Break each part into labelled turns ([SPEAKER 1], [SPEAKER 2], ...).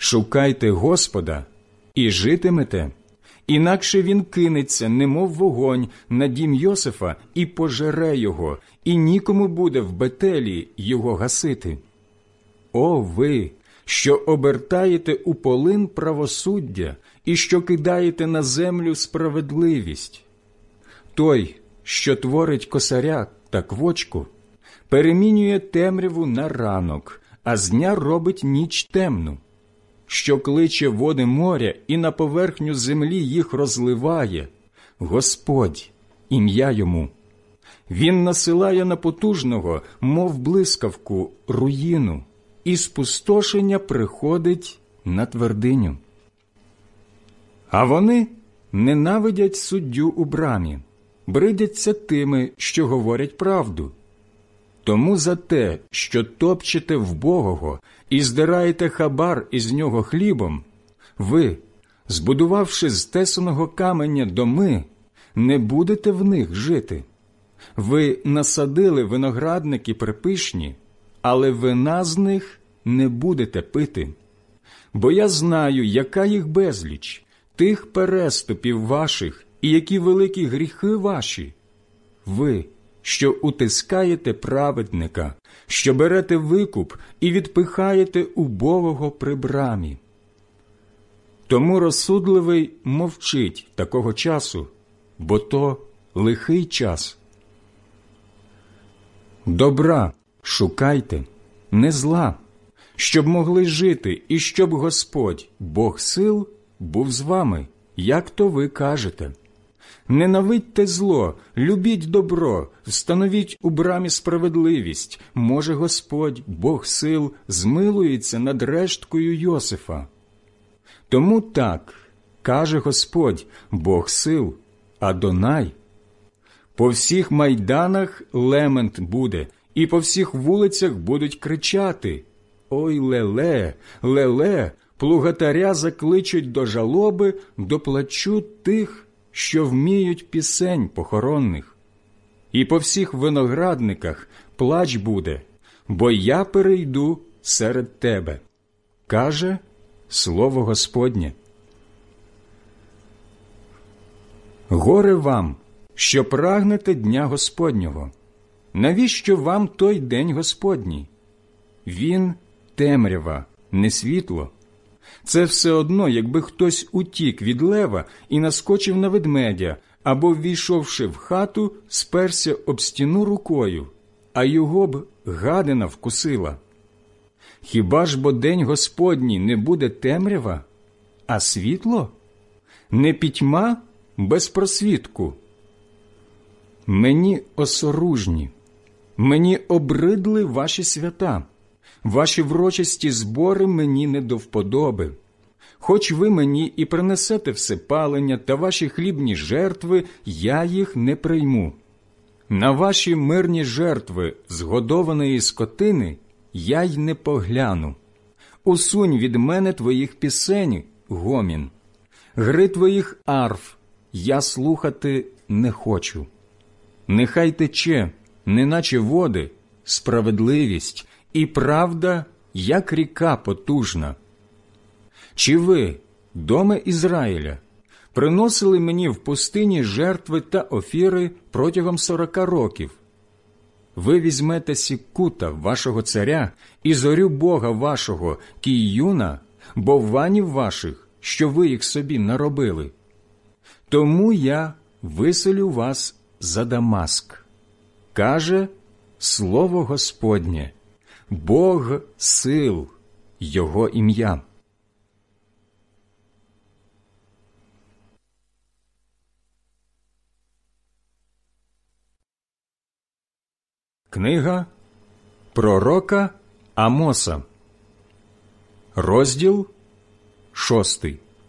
[SPEAKER 1] Шукайте Господа і житимете, інакше він кинеться, немов вогонь, на дім Йосифа і пожере його, і нікому буде в Бетелі його гасити. О ви, що обертаєте у полин правосуддя і що кидаєте на землю справедливість! Той, що творить косаря та квочку, перемінює темряву на ранок, а з дня робить ніч темну, що кличе води моря і на поверхню землі їх розливає. Господь, ім'я йому. Він насилає на потужного, мов блискавку, руїну, і спустошення приходить на твердиню. А вони ненавидять суддю у брамі, бридяться тими, що говорять правду. Тому за те, що топчете вбогого і здираєте хабар із нього хлібом, ви, збудувавши з тесаного каменя доми, не будете в них жити. Ви насадили виноградники припишні, але вина з них не будете пити. Бо я знаю, яка їх безліч, тих переступів ваших і які великі гріхи ваші. Ви, що утискаєте праведника, що берете викуп і відпихаєте убогого при брамі. Тому розсудливий мовчить такого часу, бо то лихий час. Добра шукайте, не зла, щоб могли жити і щоб Господь, Бог сил, був з вами, як то ви кажете. Ненавидьте зло, любіть добро, встановіть у брамі справедливість. Може Господь, Бог сил, змилується над решткою Йосифа. Тому так, каже Господь, Бог сил, Адонай. По всіх майданах лемент буде, і по всіх вулицях будуть кричати: «Ой, леле, леле!» Плугатаря закличуть до жалоби, до плачу тих, що вміють пісень похоронних. І по всіх виноградниках плач буде, бо я перейду серед тебе, каже слово Господнє. Горе вам, що прагнете дня Господнього. Навіщо вам той день Господній? Він темрява, не світло. Це все одно, якби хтось утік від лева і наскочив на ведмедя, або, ввійшовши в хату, сперся об стіну рукою, а його б гадина вкусила. Хіба ж бо день Господній не буде темрява, а світло? Не пітьма без просвітку? Мені осоружні, мені обридли ваші свята. Ваші врочисті збори мені не до вподоби. Хоч ви мені і принесете всепалення та ваші хлібні жертви, я їх не прийму. На ваші мирні жертви згодованої скотини я й не погляну. Усунь від мене твоїх пісень, гомін. Гри твоїх арф я слухати не хочу. Нехай тече, неначе води, справедливість і правда, як ріка потужна. Чи ви, доме Ізраїля, приносили мені в пустині жертви та офіри протягом 40 років? Ви візьмете Сіккута, вашого царя, і зорю Бога вашого, Кійюна, бовванів ваших, що ви їх собі наробили. Тому я виселю вас за Дамаск, каже слово Господнє, Бог сил, його ім'я. Книга пророка Амоса, розділ 6.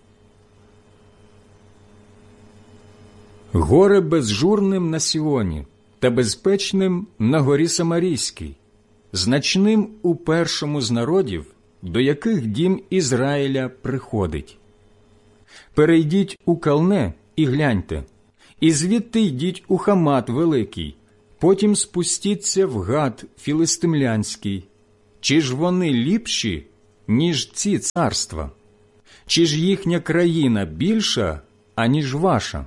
[SPEAKER 1] Горе безжурним на Сіоні та безпечним на горі Самарійській, значним у першому з народів, до яких дім Ізраїля приходить. Перейдіть у Калне і гляньте, і звідти йдіть у Хамат великий, потім спустіться в Гат філистимлянський. Чи ж вони ліпші ніж ці царства? Чи ж їхня країна більша, аніж ваша?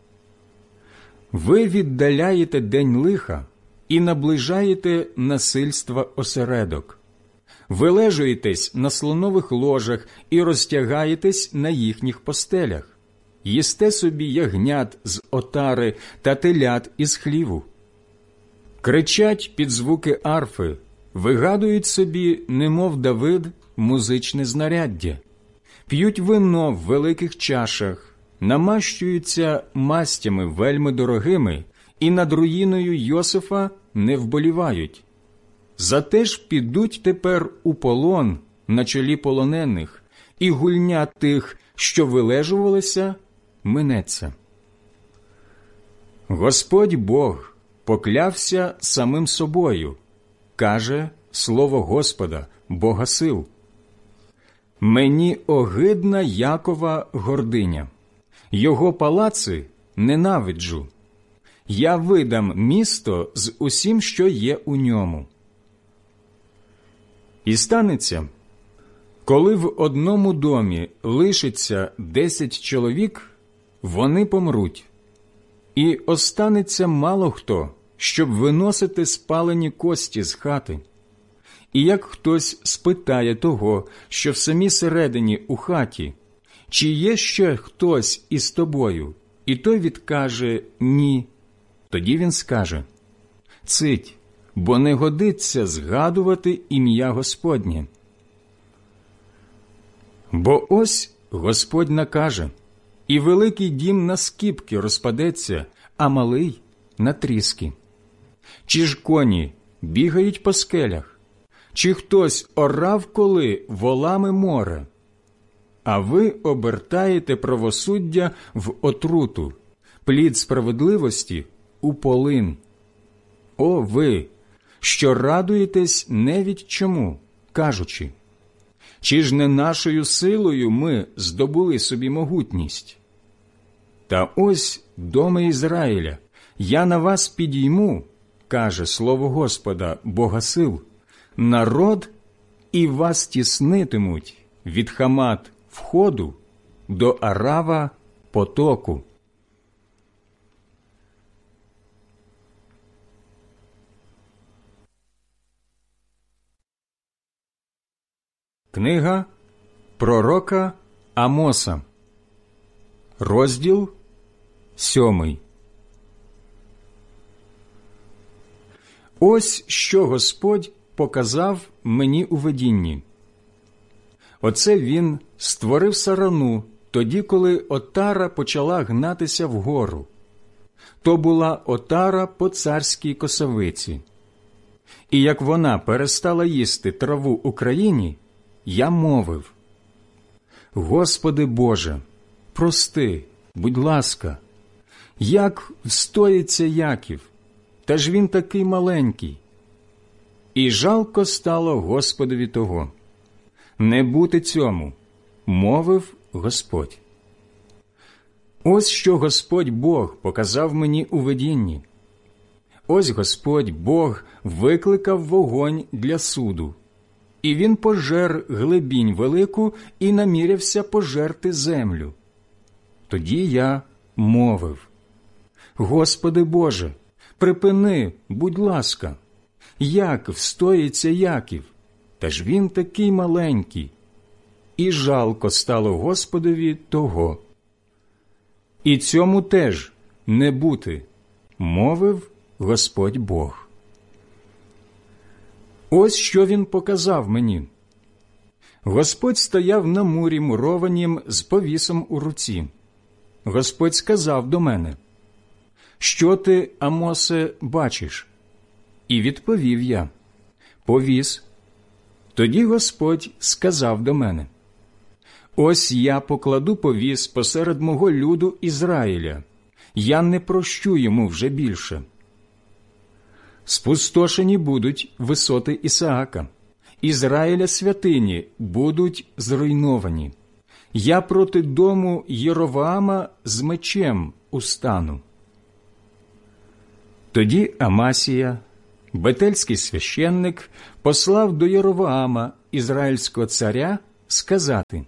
[SPEAKER 1] Ви віддаляєте день лиха і наближаєте насильства осередок. Ви лежуєтесь на слонових ложах і розтягаєтесь на їхніх постелях. Їсте собі ягнят з отари та телят із хліву. Кричать під звуки арфи, вигадують собі, немов Давид, музичне знаряддя. П'ють вино в великих чашах, намащуються мастями вельми дорогими і над руїною Йосифа не вболівають. Зате ж підуть тепер у полон на чолі полонених, і гульня тих, що вилежувалися, минеться. Господь Бог поклявся самим собою, каже слово Господа, Бога сил. Мені огидна Якова гординя, його палаци ненавиджу. Я видам місто з усім, що є у ньому. І станеться, коли в одному домі лишиться 10 чоловік, вони помруть, і останеться мало хто, щоб виносити спалені кості з хати. І як хтось спитає того, що в самій середині у хаті, чи є ще хтось із тобою, і той відкаже «ні», тоді він скаже «цить, бо не годиться згадувати ім'я Господнє». Бо ось Господь накаже, і великий дім на скипки розпадеться, а малий – на тріски. Чи ж коні бігають по скелях? Чи хтось орав коли волами море? А ви обертаєте правосуддя в отруту, плід справедливості у полин. О ви, що радуєтесь не від чому, кажучи, чи ж не нашою силою ми здобули собі могутність? Та ось, доме Ізраїля, я на вас підійму, каже слово Господа, Бога сил, народ, і вас тіснитимуть від Хамат входу до Арава потоку. Книга пророка Амоса, розділ 7. Ось що Господь показав мені у видінні. Оце він створив сарану тоді, коли отара почала гнатися вгору. То була отара по царській косовиці. І як вона перестала їсти траву у країні, я мовив: Господи Боже, прости, будь ласка, як встоїться Яків, та ж він такий маленький. І жалко стало Господові того. Не бути цьому, мовив Господь. Ось що Господь Бог показав мені у видінні. Ось Господь Бог викликав вогонь для суду, і він пожер глибінь велику і намірявся пожерти землю. Тоді я мовив: Господи Боже, припини, будь ласка, як встоїться Яків, та ж він такий маленький. І жалко стало Господові того. І цьому теж не бути, мовив Господь Бог. Ось що він показав мені. Господь стояв на мурі мурованім з повісом у руці. Господь сказав до мене: «Що ти, Амосе, бачиш?» І відповів я: «Повіс». Тоді Господь сказав до мене: «Ось я покладу повіс посеред мого люду Ізраїля, я не прощу йому вже більше. Спустошені будуть висоти Ісаака, Ізраїля святині будуть зруйновані. Я проти дому Єровоама з мечем устану». Тоді Амасія, бетельський священник, послав до Єровоама ізраїльського царя сказати: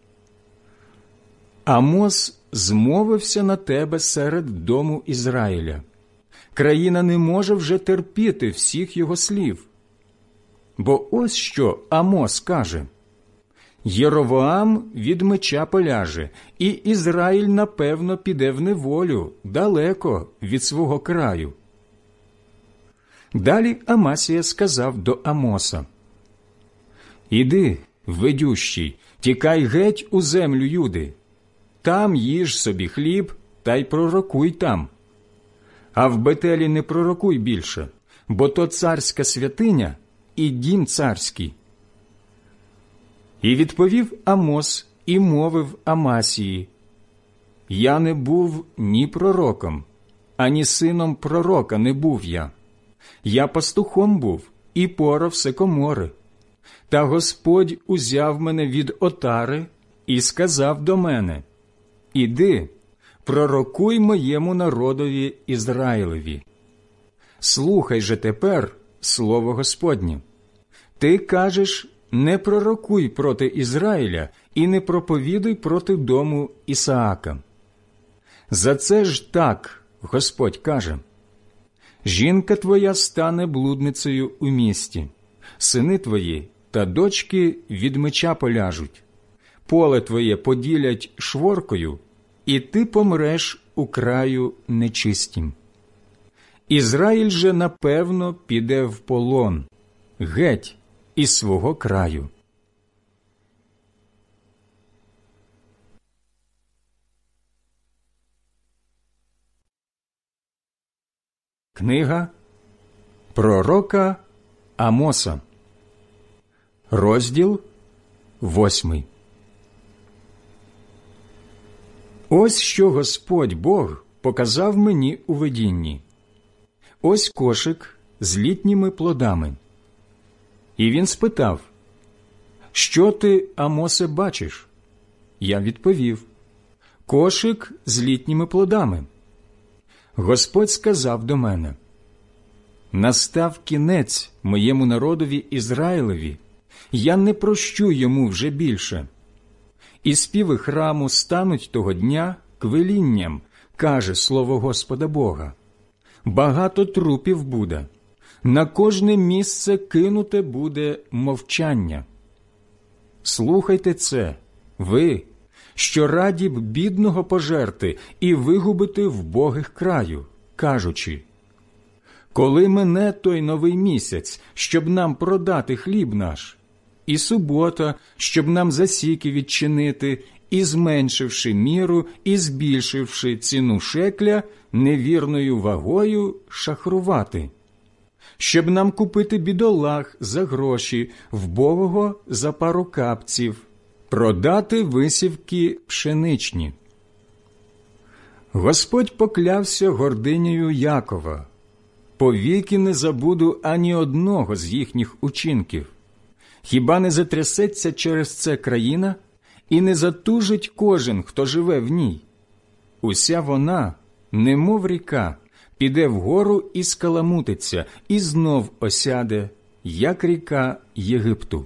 [SPEAKER 1] Амос змовився на тебе серед дому Ізраїля. Країна не може вже терпіти всіх його слів. Бо ось що Амос каже: Єровоам від меча поляже, і Ізраїль, напевно, піде в неволю далеко від свого краю. Далі Амасія сказав до Амоса: Іди, ведющий, тікай геть у землю Юди. Там їж собі хліб та й пророкуй там. А в Бетелі не пророкуй більше, бо то царська святиня і дім царський. І відповів Амос і мовив Амасії: Я не був ні пророком, ані сином пророка не був я. Я пастухом був і порав сикомори. Та Господь узяв мене від отари і сказав до мене: Іди, пророкуй моєму народові Ізраїлеві. Слухай же тепер слово Господнє. Ти кажеш: не пророкуй проти Ізраїля і не проповідуй проти дому Ісаака. За це ж так Господь каже: Жінка твоя стане блудницею у місті, сини твої та дочки від меча поляжуть, поле твоє поділять шворкою, і ти помреш у краю нечистім. Ізраїль же, напевно, піде в полон, геть із свого краю. Книга пророка Амоса, розділ 8. Ось що Господь Бог показав мені у видінні. Ось кошик з літніми плодами. І він спитав: Що ти, Амосе, бачиш? Я відповів: Кошик з літніми плодами. Господь сказав до мене: Настав кінець моєму народові Ізраїлеві, я не прощу йому вже більше. І співи храму стануть того дня квилінням, каже слово Господа Бога. Багато трупів буде, на кожне місце кинуте буде мовчання. Слухайте це, ви, що раді б бідного пожерти і вигубити вбогих краю, кажучи: Коли мине той новий місяць, щоб нам продати хліб наш, і субота, щоб нам засіки відчинити, і зменшивши міру, і збільшивши ціну шекля, невірною вагою шахрувати, щоб нам купити бідолах за гроші, вбогого за пару капців, продати висівки пшеничні. Господь поклявся гординею Якова: повіки не забуду ані одного з їхніх учинків. Хіба не затрясеться через це країна, і не затужить кожен, хто живе в ній? Уся вона, немов ріка, піде вгору і скаламутиться, і знов осяде, як ріка Єгипту.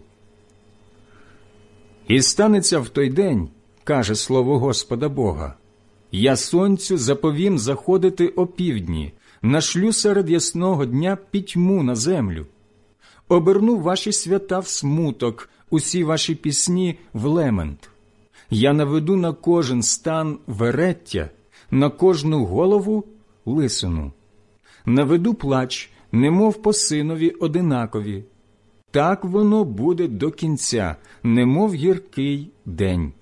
[SPEAKER 1] І станеться в той день, каже слово Господа Бога: Я сонцю заповім заходити опівдні, нашлю серед ясного дня пітьму на землю. Оберну ваші свята в смуток, усі ваші пісні в лемент. Я наведу на кожен стан вереття, на кожну голову лисину. Наведу плач, немов по синові одинакові. Так воно буде до кінця, немов гіркий день.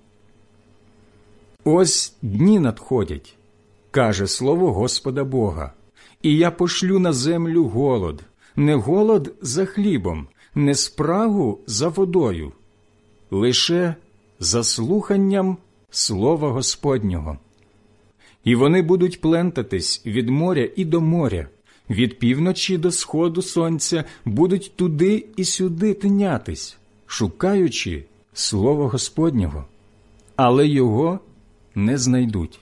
[SPEAKER 1] Ось дні надходять, каже слово Господа Бога, і я пошлю на землю голод, не голод за хлібом, не спрагу за водою, лише за слуханням слова Господнього. І вони будуть плентатись від моря і до моря, від півночі до сходу сонця, будуть туди і сюди тинятись, шукаючи слова Господнього, але його не знайдуть.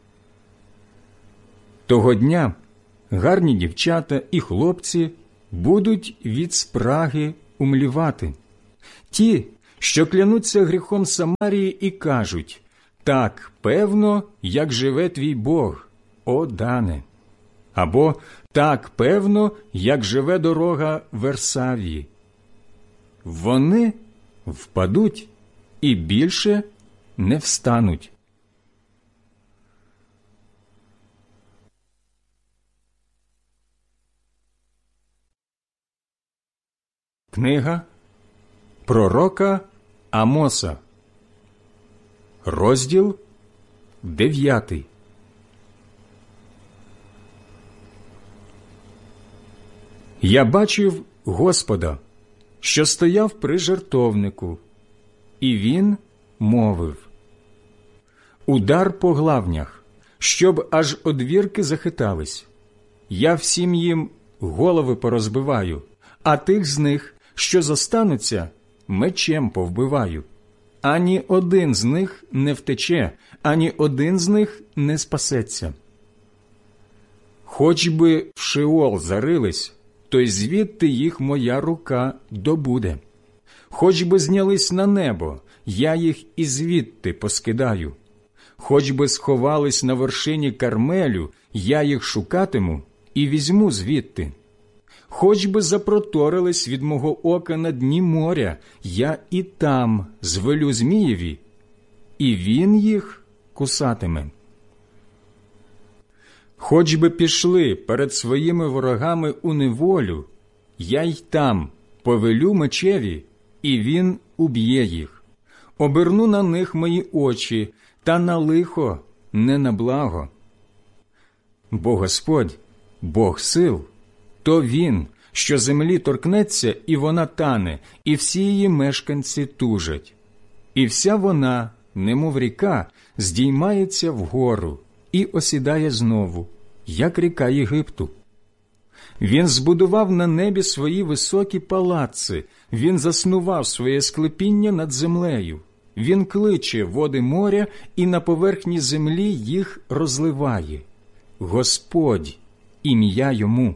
[SPEAKER 1] Того дня гарні дівчата і хлопці будуть від спраги умлівати, Ті, що клянуться гріхом Самарії і кажуть: «Так певно, як живе твій Бог, о Дане!» Або «Так певно, як живе дорога Версавії». Вони впадуть і більше не встануть. Книга пророка Амоса, розділ 9. Я бачив Господа, що стояв при жертовнику, і він мовив: «Удар по главнях, щоб аж одвірки захитались. Я всім їм голови порозбиваю, а тих з них, що зостануться, мечем повбиваю. Ані один з них не втече, ані один з них не спасеться. Хоч би в Шеол зарились, то й звідти їх моя рука добуде. Хоч би знялись на небо, я їх і звідти поскидаю. Хоч би сховались на вершині Кармелю, я їх шукатиму і візьму звідти. Хоч би запроторились від мого ока на дні моря, я і там звелю Змієві, і він їх кусатиме. Хоч би пішли перед своїми ворогами у неволю, я й там повелю мечеві, і він уб'є їх. Оберну на них мої очі, та на лихо, не на благо. Бо Господь, Бог сил, то Він, що землі торкнеться, і вона тане, і всі її мешканці тужать. І вся вона, немов ріка, здіймається вгору і осідає знову, як ріка Єгипту. Він збудував на небі свої високі палаци, він заснував своє склепіння над землею. Він кличе води моря і на поверхні землі їх розливає. Господь, ім'я йому.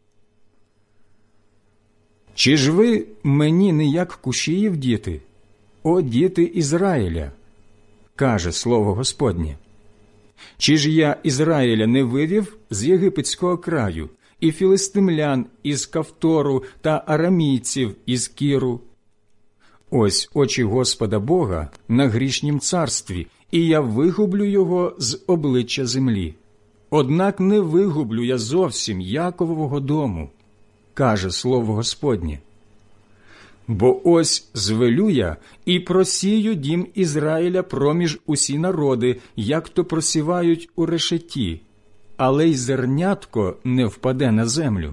[SPEAKER 1] Чи ж ви мені не як кушіїв діти, о діти Ізраїля? Каже слово Господнє. Чи ж я Ізраїля не вивів з єгипетського краю, і філистимлян із Кавтору та арамійців із Кіру? Ось очі Господа Бога на грішнім царстві, і я вигублю його з обличчя землі. Однак не вигублю я зовсім Яковового дому, каже слово Господнє. Бо ось звелю я і просію дім Ізраїля проміж усі народи, як то просівають у решеті, але й зернятко не впаде на землю.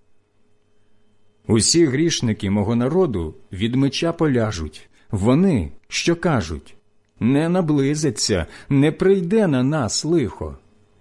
[SPEAKER 1] Усі грішники мого народу від меча поляжуть, вони, що кажуть: не наблизиться, не прийде на нас лихо.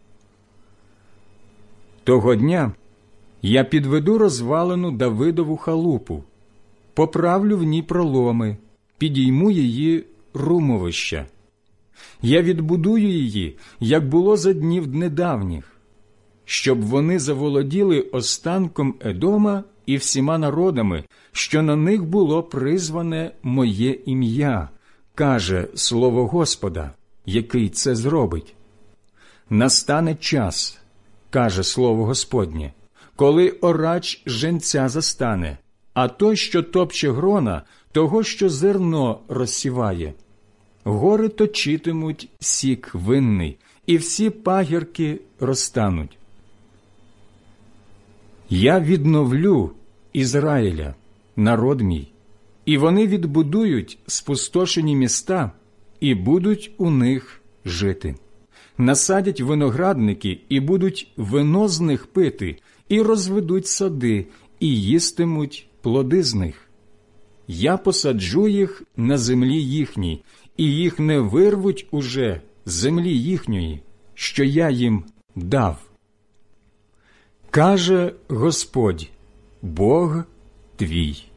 [SPEAKER 1] Того дня я підведу розвалену Давидову халупу, поправлю в ній проломи, підійму її румовища. Я відбудую її, як було за днів недавніх, щоб вони заволоділи останком Едома і всіма народами, що на них було призване моє ім'я, каже слово Господа, який це зробить. Настане час, каже слово Господнє, колиорач женця застане, а той, що топче грона, того, що зерно розсіває. Гори точитимуть сік винний, і всі пагірки розтануть. Я відновлю Ізраїля, народ мій, і вони відбудують спустошені міста, і будуть у них жити. Насадять виноградники, і будуть вино з них пити, і розведуть сади, і їстимуть плоди з них. Я посаджу їх на землі їхній, і їх не вирвуть уже з землі їхньої, що я їм дав. Каже Господь, Бог твій.